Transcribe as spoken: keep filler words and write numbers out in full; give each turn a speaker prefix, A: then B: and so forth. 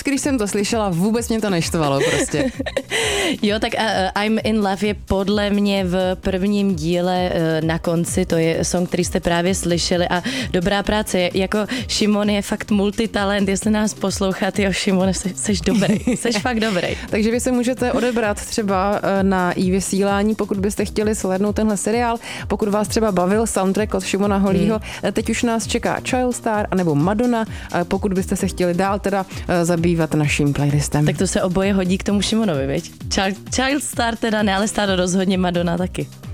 A: když jsem to slyšela, vůbec mě to neštvalo prostě.
B: Jo, tak uh, I'm in Love je podle mě v prvním díle uh, na konci, to je song, který jste právě slyšeli a dobrá práce, jako Šimon je fakt multitalent, jestli nás posloucháte, jo Šimone, jsi, jsi dobrý, jsi fakt dobrý.
A: Takže vy se můžete odebrat třeba na i vysílání, pokud byste chtěli slednout tenhle seriál, pokud vás třeba bavil soundtrack od Šimona Holího, hmm. teď už nás čeká Child Star anebo Madonna, pokud byste se chtěli dál teda zabývat naším playlistem.
B: Tak to se oboje hodí k tomu Šimonovi, viď? Child, Child Star teda ne, ale Star rozhodně Madonna taky.